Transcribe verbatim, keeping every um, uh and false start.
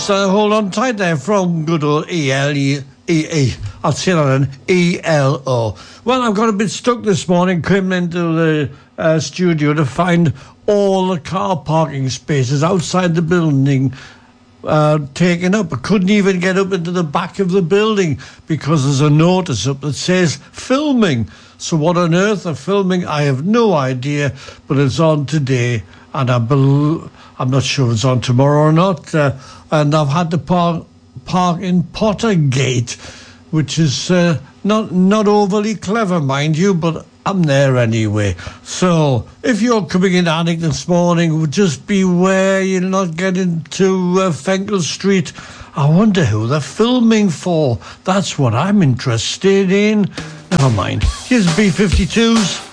Yes, uh, hold on tight there from good old E L E E. I'll say that then, E L O. Well, I've got a bit stuck this morning, coming into the uh, studio to find all the car parking spaces outside the building uh, taken up. I couldn't even get up into the back of the building because there's a notice up that says filming. So what on earth are filming? I have no idea, but it's on today, and I bel- I'm not sure if it's on tomorrow or not. Uh, and I've had to park, park in Pottergate, which is uh, not not overly clever, mind you, but I'm there anyway. So if you're coming in Alnwick this morning, just beware you'll not get into uh, Fenkell Street. I wonder who they're filming for. That's what I'm interested in. Never mind. Here's B fifty-twos.